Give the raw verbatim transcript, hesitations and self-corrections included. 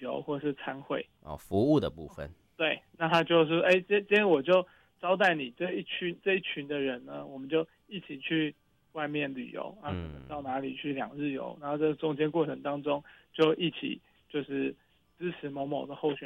游或是参会哦，服务的部分。 对，那他就是哎，今今天我就招待你这一群这一群的人呢，我们就一起去外面旅游啊，可能到哪里去两日游，然后这中间过程当中就一起就是支持某某的候选